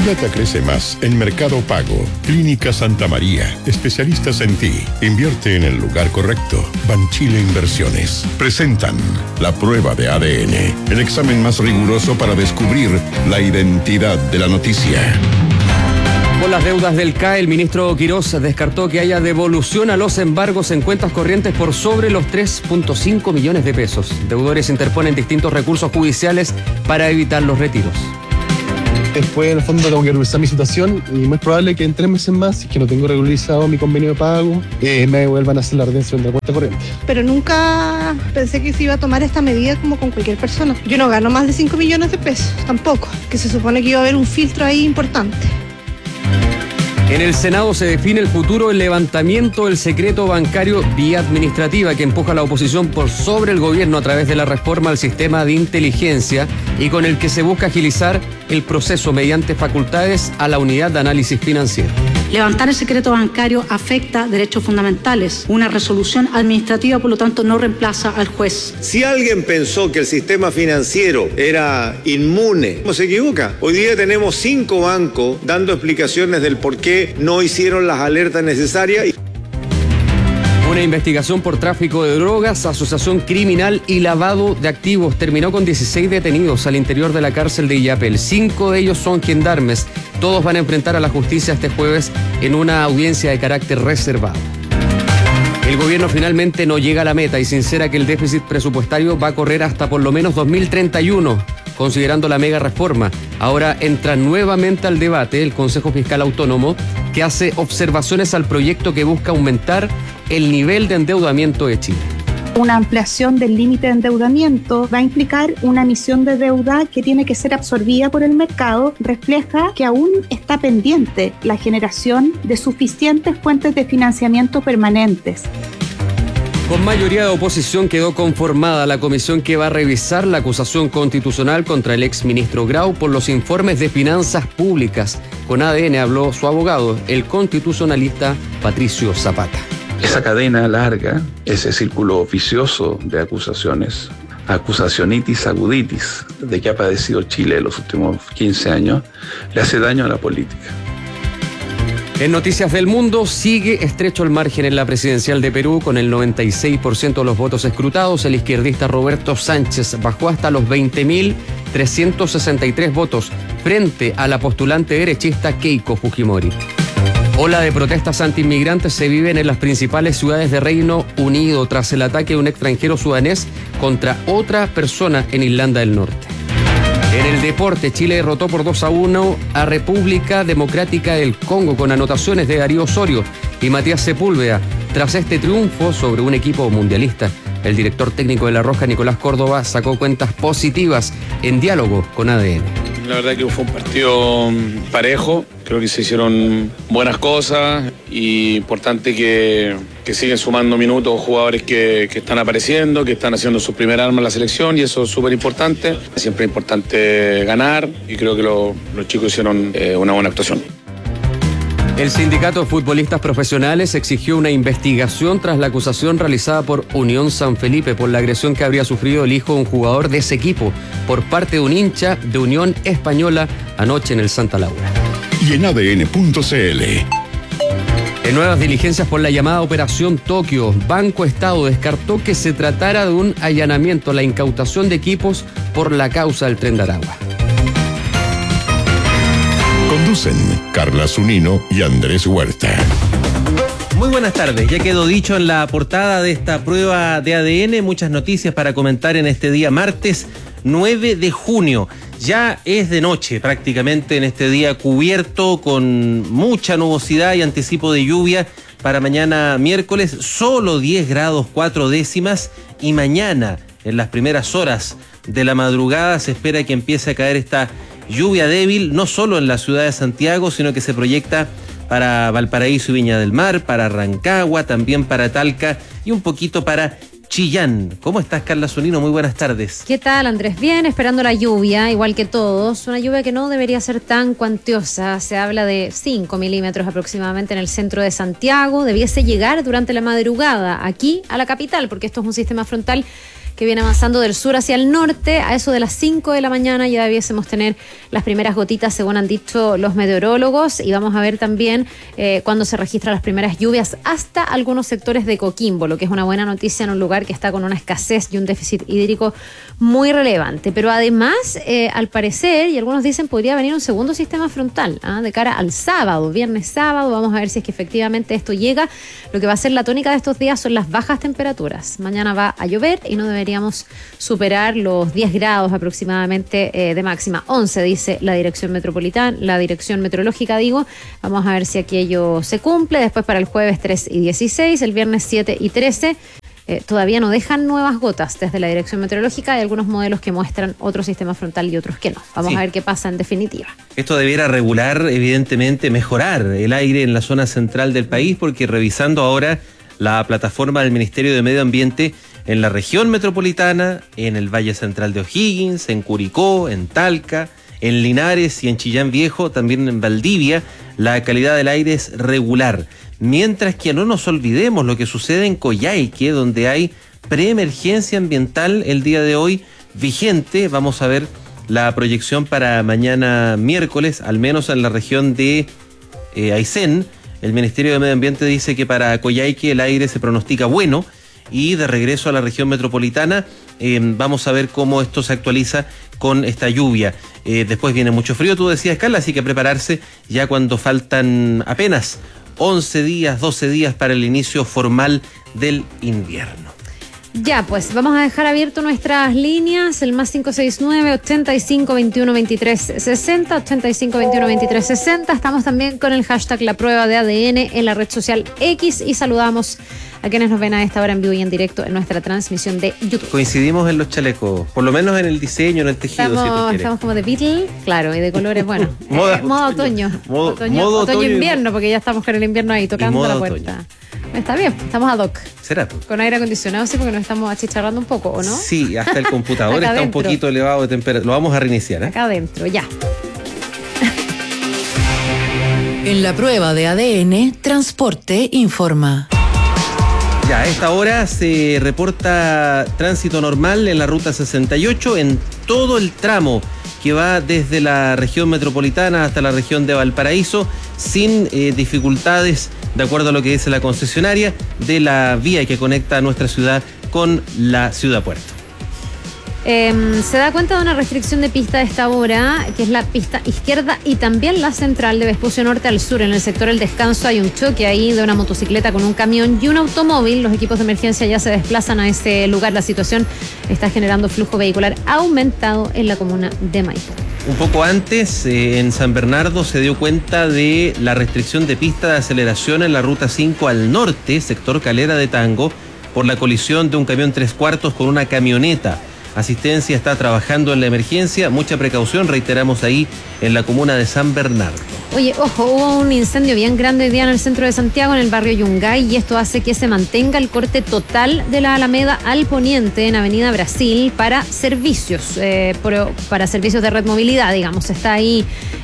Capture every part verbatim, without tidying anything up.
plata crece más en Mercado Pago. Clínica Santa María, especialistas en ti. Invierte en el lugar correcto. Banchile Inversiones. Presentan la prueba de A D N, el examen más riguroso para descubrir la identidad de la noticia. Por las deudas del C A E, el ministro Quirós descartó que haya devolución a los embargos en cuentas corrientes por sobre los tres punto cinco millones de pesos. Deudores interponen distintos recursos judiciales para evitar los retiros. Después, en el fondo, tengo que revisar mi situación y muy probable que en tres meses más, si es que no tengo regularizado mi convenio de pago, eh, me vuelvan a hacer la retención de la cuenta corriente. Pero nunca pensé que se iba a tomar esta medida como con cualquier persona. Yo no gano más de cinco millones de pesos, tampoco, que se supone que iba a haber un filtro ahí importante. En el Senado se define el futuro del levantamiento del secreto bancario vía administrativa que empuja a la oposición por sobre el gobierno a través de la reforma al sistema de inteligencia y con el que se busca agilizar el proceso mediante facultades a la unidad de análisis financiero. Levantar el secreto bancario afecta derechos fundamentales. Una resolución administrativa, por lo tanto, no reemplaza al juez. Si alguien pensó que el sistema financiero era inmune, no se equivoca. Hoy día tenemos cinco bancos dando explicaciones del por qué no hicieron las alertas necesarias. Una investigación por tráfico de drogas, asociación criminal y lavado de activos terminó con dieciséis detenidos al interior de la cárcel de Illapel. Cinco de ellos son gendarmes. Todos van a enfrentar a la justicia este jueves en una audiencia de carácter reservado. El gobierno finalmente no llega a la meta y sincera que el déficit presupuestario va a correr hasta por lo menos dos mil treinta y uno. Considerando la mega reforma, ahora entra nuevamente al debate el Consejo Fiscal Autónomo, que hace observaciones al proyecto que busca aumentar el nivel de endeudamiento de Chile. Una ampliación del límite de endeudamiento va a implicar una emisión de deuda que tiene que ser absorbida por el mercado. Refleja que aún está pendiente la generación de suficientes fuentes de financiamiento permanentes. Con mayoría de oposición quedó conformada la comisión que va a revisar la acusación constitucional contra el exministro Grau por los informes de finanzas públicas. Con A D N habló su abogado, el constitucionalista Patricio Zapata. Esa cadena larga, ese círculo vicioso de acusaciones, acusacionitis aguditis de que ha padecido Chile en los últimos quince años, le hace daño a la política. En Noticias del Mundo, sigue estrecho el margen en la presidencial de Perú con el noventa y seis por ciento de los votos escrutados. El izquierdista Roberto Sánchez bajó hasta los veinte mil trescientos sesenta y tres votos frente a la postulante derechista Keiko Fujimori. Ola de protestas antiinmigrantes se viven en las principales ciudades de Reino Unido tras el ataque de un extranjero sudanés contra otra persona en Irlanda del Norte. En el deporte, Chile derrotó por dos a uno a República Democrática del Congo con anotaciones de Darío Osorio y Matías Sepúlveda. Tras este triunfo sobre un equipo mundialista, el director técnico de La Roja, Nicolás Córdoba, sacó cuentas positivas en diálogo con A D N. La verdad que fue un partido parejo, creo que se hicieron buenas cosas y importante que, que siguen sumando minutos jugadores que, que están apareciendo, que están haciendo su primer arma en la selección y eso es súper importante. Siempre es importante ganar y creo que lo, los chicos hicieron eh, una buena actuación. El sindicato de futbolistas profesionales exigió una investigación tras la acusación realizada por Unión San Felipe por la agresión que habría sufrido el hijo de un jugador de ese equipo por parte de un hincha de Unión Española anoche en el Santa Laura. Y en A D N punto C L. En nuevas diligencias por la llamada Operación Tokio, Banco Estado descartó que se tratara de un allanamiento a la incautación de equipos por la causa del Tren de Aragua. Conducen Carla Zunino y Andrés Huerta. Muy buenas tardes, ya quedó dicho en la portada de esta prueba de A D N, muchas noticias para comentar en este día martes nueve de junio. Ya es de noche prácticamente en este día, cubierto con mucha nubosidad y anticipo de lluvia para mañana miércoles, solo diez grados cuatro décimas y mañana en las primeras horas de la madrugada se espera que empiece a caer esta lluvia débil, no solo en la ciudad de Santiago, sino que se proyecta para Valparaíso y Viña del Mar, para Rancagua, también para Talca y un poquito para Chillán. ¿Cómo estás, Carla Zunino? Muy buenas tardes. ¿Qué tal, Andrés? Bien, esperando la lluvia, igual que todos. Una lluvia que no debería ser tan cuantiosa. Se habla de cinco milímetros aproximadamente en el centro de Santiago. Debiese llegar durante la madrugada aquí a la capital, porque esto es un sistema frontal que viene avanzando del sur hacia el norte. A eso de las cinco de la mañana ya debiésemos tener las primeras gotitas, según han dicho los meteorólogos, y vamos a ver también eh, cuándo se registran las primeras lluvias hasta algunos sectores de Coquimbo, lo que es una buena noticia en un lugar que está con una escasez y un déficit hídrico muy relevante. Pero además, eh, al parecer, y algunos dicen, podría venir un segundo sistema frontal ¿eh? de cara al sábado, viernes sábado. Vamos a ver si es que efectivamente esto llega. Lo que va a ser la tónica de estos días son las bajas temperaturas. Mañana va a llover y no deberíamos superar los diez grados aproximadamente eh, de máxima. once dice la dirección metropolitana, la dirección meteorológica digo. Vamos a ver si aquello se cumple. Después para el jueves tres y dieciséis, el viernes siete y trece. Eh, todavía no dejan nuevas gotas desde la dirección meteorológica. Hay algunos modelos que muestran otro sistema frontal y otros que no. Vamos sí. a ver qué pasa en definitiva. Esto debiera regular, evidentemente, mejorar el aire en la zona central del país, porque revisando ahora la plataforma del Ministerio de Medio Ambiente en la región metropolitana, en el Valle Central de O'Higgins, en Curicó, en Talca, en Linares y en Chillán Viejo, también en Valdivia, la calidad del aire es regular. Mientras que no nos olvidemos lo que sucede en Coyhaique, donde hay preemergencia ambiental el día de hoy vigente. Vamos a ver la proyección para mañana miércoles, al menos en la región de eh, Aysén. El Ministerio de Medio Ambiente dice que para Coyhaique el aire se pronostica bueno, y de regreso a la región metropolitana eh, vamos a ver cómo esto se actualiza con esta lluvia. Eh, después viene mucho frío, tú decías, Carla, así que prepararse ya cuando faltan apenas once días, doce días para el inicio formal del invierno. Ya, pues vamos a dejar abierto nuestras líneas, el más cinco seis nueve, ochenta y cinco, veintiuno, veintitrés, sesenta, ochenta y cinco, veintiuno, veintitrés, sesenta. Estamos también con el hashtag La Prueba de A D N en la red social X, y saludamos a quienes nos ven a esta hora en vivo y en directo en nuestra transmisión de YouTube. Coincidimos en los chalecos, por lo menos en el diseño, en el tejido. Estamos, si tú quieres. Estamos como de Beatle, claro, y de colores, bueno. moda, eh, modo otoño. Modo otoño, modo otoño, otoño invierno, porque ya estamos con el invierno ahí tocando la puerta. Otoño. Está bien, estamos ad hoc. ¿Será? Con aire acondicionado, sí, porque nos estamos achicharrando un poco, ¿o no? Sí, hasta el computador está adentro. Un poquito elevado de temperatura. Lo vamos a reiniciar, ¿eh? Acá adentro, ya. En la prueba de A D N, Transporte informa. Ya, a esta hora se reporta tránsito normal en la ruta sesenta y ocho en todo el tramo que va desde la región metropolitana hasta la región de Valparaíso, sin eh, dificultades, de acuerdo a lo que dice la concesionaria de la vía que conecta a nuestra ciudad con la ciudad puerto. Eh, se da cuenta de una restricción de pista a esta hora, que es la pista izquierda y también la central de Vespucio Norte al sur. En el sector El Descanso hay un choque ahí de una motocicleta con un camión y un automóvil. Los equipos de emergencia ya se desplazan a ese lugar. La situación está generando flujo vehicular aumentado en la comuna de Maipo. Un poco antes, eh, en San Bernardo se dio cuenta de la restricción de pista de aceleración en la ruta cinco al norte, sector Calera de Tango, por la colisión de un camión tres cuartos con una camioneta. Asistencia está trabajando en la emergencia, mucha precaución, reiteramos ahí en la comuna de San Bernardo. Oye, ojo, hubo un incendio bien grande hoy día en el centro de Santiago, en el barrio Yungay, y esto hace que se mantenga el corte total de la Alameda al poniente en Avenida Brasil para servicios, eh, pro, para servicios de red movilidad, digamos. Se está ahí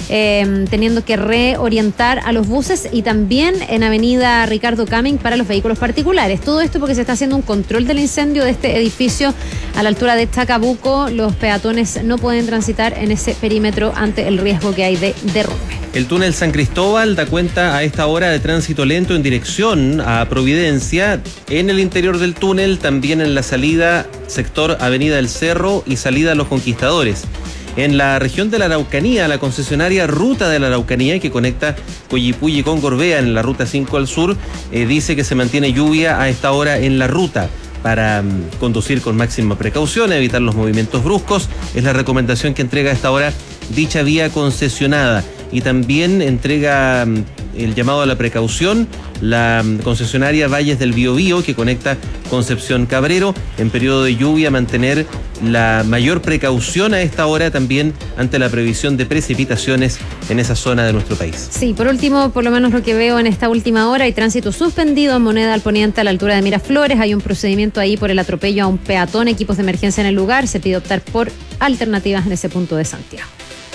eh, teniendo que reorientar a los buses, y también en Avenida Ricardo Camming para los vehículos particulares. Todo esto porque se está haciendo un control del incendio de este edificio a la altura de Chacabuco. Los peatones no pueden transitar en ese perímetro ante el riesgo que hay de derrumbe. El túnel San Cristóbal da cuenta a esta hora de tránsito lento en dirección a Providencia, en el interior del túnel, también en la salida sector Avenida del Cerro y salida a Los Conquistadores. En la región de la Araucanía, la concesionaria Ruta de la Araucanía, que conecta Coyipulli con Gorbea en la ruta cinco al sur, eh, dice que se mantiene lluvia a esta hora en la ruta. Para um, conducir con máxima precaución, evitar los movimientos bruscos, es la recomendación que entrega a esta hora dicha vía concesionada. Y también entrega um, el llamado a la precaución la um, concesionaria Valles del Biobío, que conecta Concepción Cabrero. En periodo de lluvia, mantener la mayor precaución a esta hora también ante la previsión de precipitaciones en esa zona de nuestro país. Sí, por último, por lo menos lo que veo en esta última hora, hay tránsito suspendido en Moneda al Poniente a la altura de Miraflores. Hay un procedimiento ahí por el atropello a un peatón, equipos de emergencia en el lugar. Se pide optar por alternativas en ese punto de Santiago.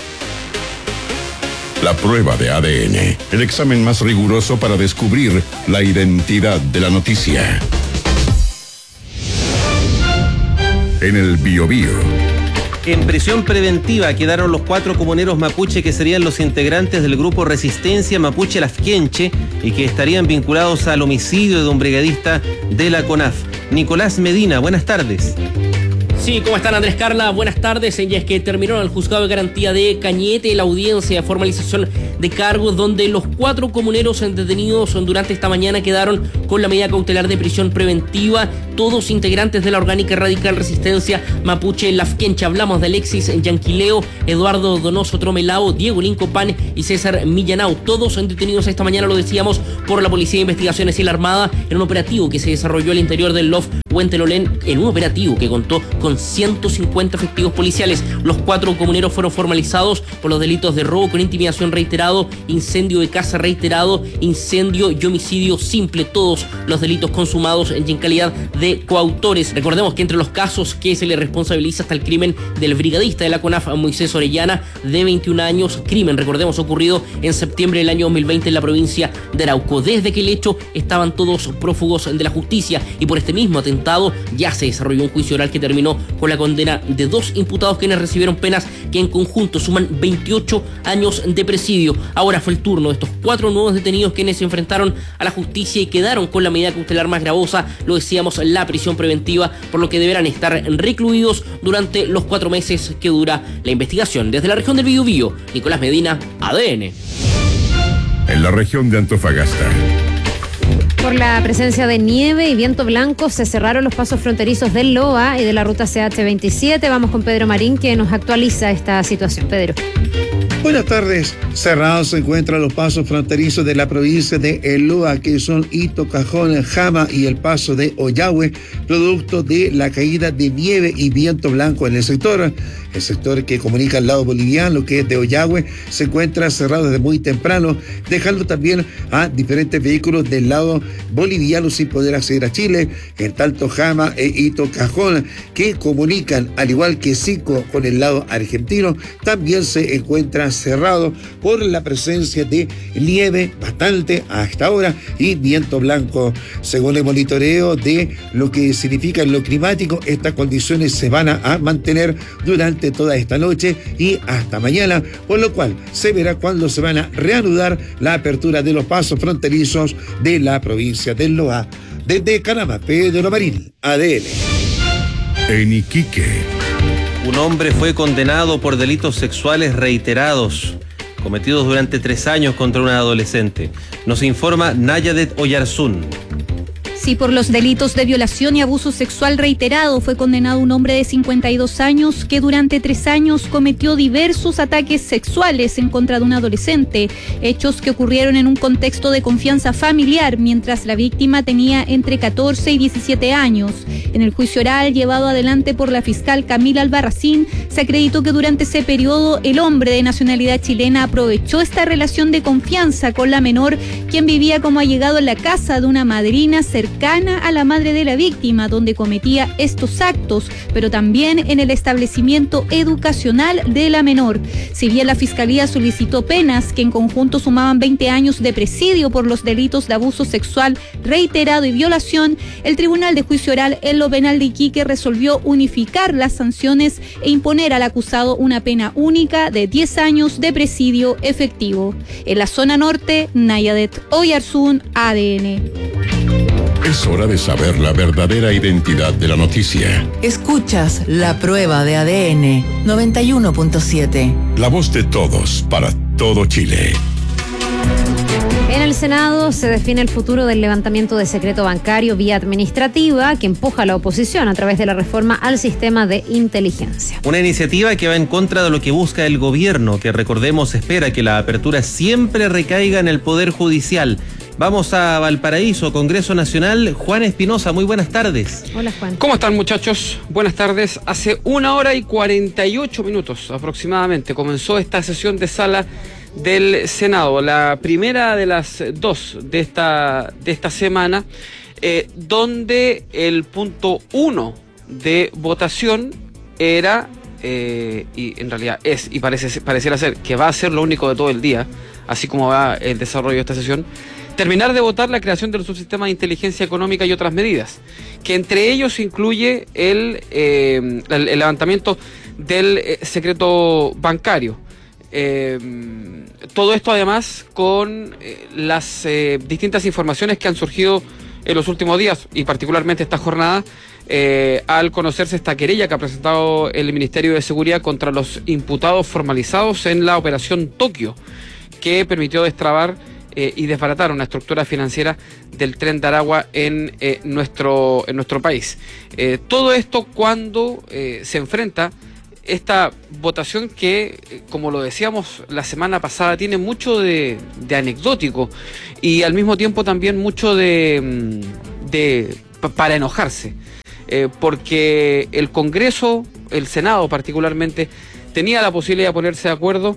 La prueba de A D N, el examen más riguroso para descubrir la identidad de la noticia. en el Biobío. En prisión preventiva quedaron los cuatro comuneros mapuche que serían los integrantes del grupo Resistencia Mapuche Lafkenche y que estarían vinculados al homicidio de un brigadista de la CONAF. Nicolás Medina, buenas tardes. Sí, ¿cómo están, Andrés, Carla? Buenas tardes. Y es que terminó en el juzgado de garantía de Cañete la audiencia de formalización de cargos, donde los cuatro comuneros detenidos durante esta mañana quedaron con la medida cautelar de prisión preventiva, todos integrantes de la orgánica radical Resistencia Mapuche Lafkenche. Hablamos de Alexis Yanquileo, Eduardo Donoso Tromelao, Diego Lincopán y César Millanao, todos detenidos esta mañana, lo decíamos, por la Policía de Investigaciones y la Armada en un operativo que se desarrolló al interior del L O F Huentelolén, en un operativo que contó con ciento cincuenta efectivos policiales. Los cuatro comuneros fueron formalizados por los delitos de robo con intimidación reiterado, incendio de casa reiterado, incendio y homicidio simple, todos los delitos consumados en calidad de coautores. Recordemos que entre los casos que se le responsabiliza está el crimen del brigadista de la CONAF, Moisés Orellana, de veintiún años, crimen, recordemos, ocurrido en septiembre del año dos mil veinte en la provincia de Arauco. Desde aquel hecho estaban todos prófugos de la justicia y por este mismo atentado ya se desarrolló un juicio oral que terminó con la condena de dos imputados quienes recibieron penas que en conjunto suman veintiocho años de presidio. Ahora fue el turno de estos cuatro nuevos detenidos quienes se enfrentaron a la justicia y quedaron con la medida cautelar más gravosa, lo decíamos, la prisión preventiva, por lo que deberán estar recluidos durante los cuatro meses que dura la investigación. Desde la región del Biobío, Nicolás Medina, A D N. En la región de Antofagasta. Por la presencia de nieve y viento blanco se cerraron los pasos fronterizos del Loa y de la ruta C H veintisiete. Vamos con Pedro Marín, que nos actualiza esta situación. Pedro. Buenas tardes. Cerrados se encuentran los pasos fronterizos de la provincia de El Loa, que son Ito, Cajón, Jama y el paso de Ollagüe, producto de la caída de nieve y viento blanco en el sector. El sector que comunica al lado boliviano, que es de Ollagüe, se encuentra cerrado desde muy temprano, dejando también a diferentes vehículos del lado boliviano sin poder acceder a Chile. En tanto, Jama e Ito, Cajón, que comunican, al igual que Sico, con el lado argentino, también se encuentran cerrados por la presencia de nieve bastante hasta ahora y viento blanco. Según el monitoreo de lo que significa en lo climático, estas condiciones se van a mantener durante toda esta noche y hasta mañana, por lo cual se verá cuándo se van a reanudar la apertura de los pasos fronterizos de la provincia del Loa. Desde Canamá, Pedro Marín, A D N. En Iquique. Un hombre fue condenado por delitos sexuales reiterados cometidos durante tres años contra una adolescente. Nos informa Nayadet Oyarzún. Sí, por los delitos de violación y abuso sexual reiterado fue condenado un hombre de cincuenta y dos años que durante tres años cometió diversos ataques sexuales en contra de un adolescente, hechos que ocurrieron en un contexto de confianza familiar mientras la víctima tenía entre catorce y diecisiete años. En el juicio oral llevado adelante por la fiscal Camila Albarracín, se acreditó que durante ese periodo el hombre de nacionalidad chilena aprovechó esta relación de confianza con la menor, quien vivía como allegado en la casa de una madrina cercana a la madre de la víctima, donde cometía estos actos, pero también en el establecimiento educacional de la menor. Si bien la fiscalía solicitó penas que en conjunto sumaban veinte años de presidio por los delitos de abuso sexual reiterado y violación, el Tribunal de Juicio Oral en lo Penal de Iquique resolvió unificar las sanciones e imponer al acusado una pena única de diez años de presidio efectivo. En la zona norte, Nayadet Oyarzún, A D N. Es hora de saber la verdadera identidad de la noticia. Escuchas La Prueba de A D N noventa y uno punto siete. La voz de todos para todo Chile. En el Senado se define el futuro del levantamiento de secreto bancario vía administrativa que empuja a la oposición a través de la reforma al sistema de inteligencia. Una iniciativa que va en contra de lo que busca el gobierno, que recordemos espera que la apertura siempre recaiga en el Poder Judicial. Vamos a Valparaíso, Congreso Nacional. Juan Espinosa, muy buenas tardes. Hola, Juan. ¿Cómo están, muchachos? Buenas tardes. Hace una hora y cuarenta y ocho minutos aproximadamente comenzó esta sesión de sala del Senado, la primera de las dos de esta, de esta semana, eh, donde el punto uno de votación era, eh, y en realidad es, y parece pareciera ser que va a ser lo único de todo el día, así como va el desarrollo de esta sesión, terminar de votar la creación del subsistema de inteligencia económica y otras medidas, que entre ellos incluye el, eh, el, el levantamiento del eh, secreto bancario. Eh, todo esto además con eh, las eh, distintas informaciones que han surgido en los últimos días y particularmente esta jornada eh, al conocerse esta querella que ha presentado el Ministerio de Seguridad contra los imputados formalizados en la operación Tokio, que permitió destrabar eh, y desbaratar una estructura financiera del Tren de Aragua en, eh, nuestro, en nuestro país. Eh, todo esto cuando eh, se enfrenta esta votación que, como lo decíamos la semana pasada, tiene mucho de, de anecdótico y al mismo tiempo también mucho de, de para enojarse, eh, porque el Congreso, el Senado particularmente, tenía la posibilidad de ponerse de acuerdo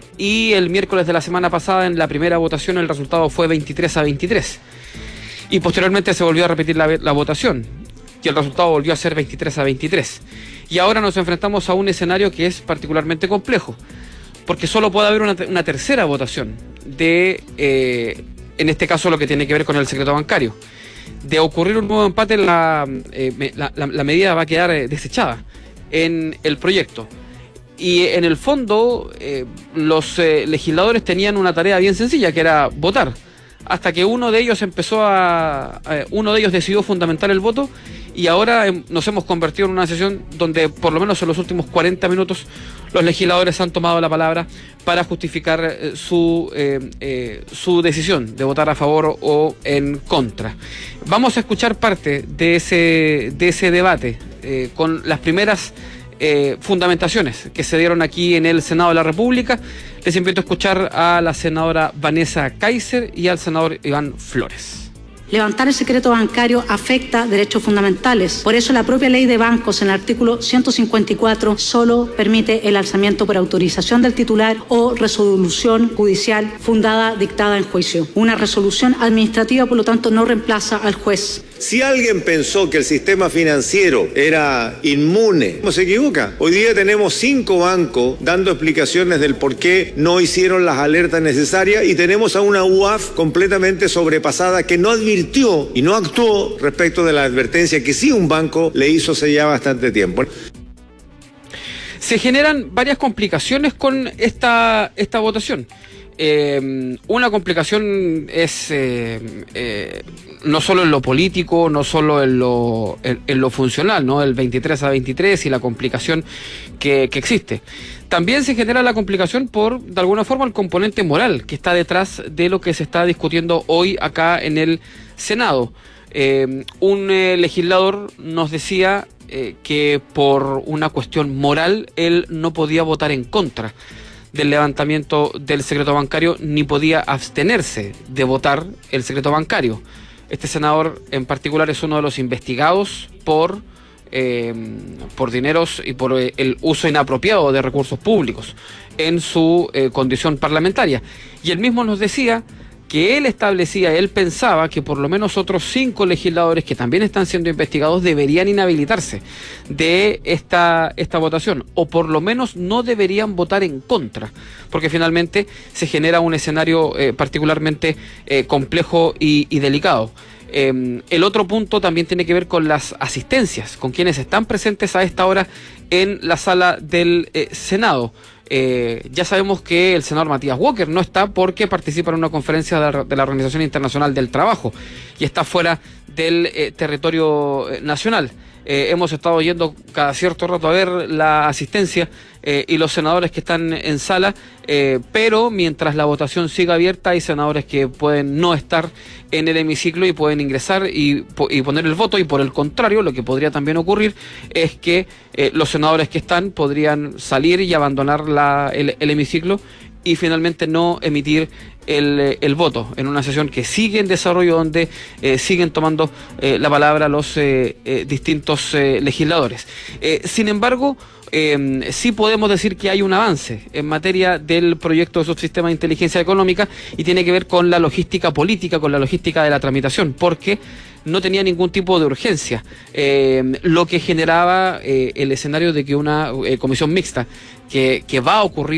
y el miércoles de la semana pasada en la primera votación el resultado fue veintitrés a veintitrés y posteriormente se volvió a repetir la, la votación y el resultado volvió a ser veintitrés a veintitrés. Y ahora nos enfrentamos a un escenario que es particularmente complejo, porque solo puede haber una, una tercera votación de, eh, en este caso, lo que tiene que ver con el secreto bancario. De ocurrir un nuevo empate, la, eh, la, la, la medida va a quedar eh, desechada en el proyecto. Y en el fondo, eh, los eh, legisladores tenían una tarea bien sencilla, que era votar. Hasta que uno de ellos empezó a, a uno de ellos decidió fundamentar el voto y ahora eh, nos hemos convertido en una sesión donde por lo menos en los últimos cuarenta minutos los legisladores han tomado la palabra para justificar eh, su, eh, eh, su decisión de votar a favor o en contra. Vamos a escuchar parte de ese, de ese debate eh, con las primeras Eh, fundamentaciones que se dieron aquí en el Senado de la República. Les invito a escuchar a la senadora Vanessa Kaiser y al senador Iván Flores. Levantar el secreto bancario afecta derechos fundamentales. Por eso la propia ley de bancos en el artículo ciento cincuenta y cuatro solo permite el alzamiento por autorización del titular o resolución judicial fundada dictada en juicio. Una resolución administrativa, por lo tanto, no reemplaza al juez. Si alguien pensó que el sistema financiero era inmune, se equivoca. Hoy día tenemos cinco bancos dando explicaciones del por qué no hicieron las alertas necesarias y tenemos a una U A F completamente sobrepasada que no advirtió y no actuó respecto de la advertencia que sí un banco le hizo hace ya bastante tiempo. Se generan varias complicaciones con esta, esta votación. Eh, una complicación es eh, eh, no solo en lo político, no solo en lo, en, en lo funcional, ¿no? El veintitrés a veintitrés y la complicación que, que existe. También se genera la complicación por, de alguna forma, el componente moral que está detrás de lo que se está discutiendo hoy acá en el Senado. Eh, un eh, legislador nos decía eh, que por una cuestión moral él no podía votar en contra del levantamiento del secreto bancario, ni podía abstenerse de votar el secreto bancario. Este senador en particular es uno de los investigados por, eh, por dineros y por eh, el uso inapropiado de recursos públicos en su eh, condición parlamentaria. Y él mismo nos decía que él establecía, él pensaba que por lo menos otros cinco legisladores que también están siendo investigados deberían inhabilitarse de esta, esta votación, o por lo menos no deberían votar en contra, porque finalmente se genera un escenario eh, particularmente eh, complejo y, y delicado. Eh, el otro punto también tiene que ver con las asistencias, con quienes están presentes a esta hora en la sala del eh, Senado. Eh, ya sabemos que el senador Matías Walker no está porque participa en una conferencia de la, de la Organización Internacional del Trabajo y está fuera del eh, territorio eh, nacional. Eh, hemos estado yendo cada cierto rato a ver la asistencia eh, y los senadores que están en sala, eh, pero mientras la votación siga abierta hay senadores que pueden no estar en el hemiciclo y pueden ingresar y, y poner el voto, y por el contrario lo que podría también ocurrir es que eh, los senadores que están podrían salir y abandonar la, el, el hemiciclo y finalmente no emitir el, el voto en una sesión que sigue en desarrollo, donde eh, siguen tomando eh, la palabra los eh, eh, distintos eh, legisladores. Eh, sin embargo, eh, sí podemos decir que hay un avance en materia del proyecto de subsistema de inteligencia económica y tiene que ver con la logística política, con la logística de la tramitación, porque no tenía ningún tipo de urgencia, eh, lo que generaba eh, el escenario de que una eh, comisión mixta que, que va a ocurrir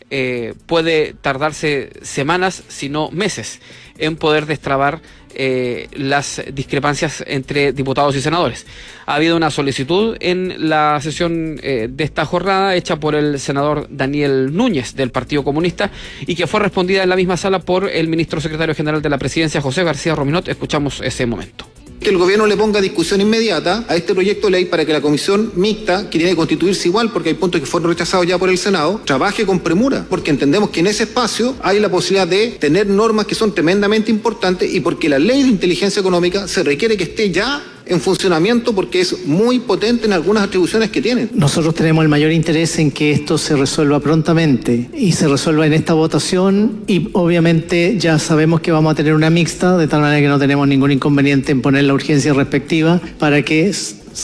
eh, puede tardarse semanas, si no meses, en poder destrabar eh, las discrepancias entre diputados y senadores. Ha habido una solicitud en la sesión eh, de esta jornada hecha por el senador Daniel Núñez del Partido Comunista y que fue respondida en la misma sala por el ministro secretario general de la Presidencia, José García Rominot. Escuchamos ese momento. Que el gobierno le ponga discusión inmediata a este proyecto de ley para que la comisión mixta, que tiene que constituirse igual porque hay puntos que fueron rechazados ya por el Senado, trabaje con premura, porque entendemos que en ese espacio hay la posibilidad de tener normas que son tremendamente importantes y porque la ley de inteligencia económica se requiere que esté ya en funcionamiento porque es muy potente en algunas atribuciones que tienen. Nosotros tenemos el mayor interés en que esto se resuelva prontamente y se resuelva en esta votación y obviamente ya sabemos que vamos a tener una mixta, de tal manera que no tenemos ningún inconveniente en poner la urgencia respectiva para que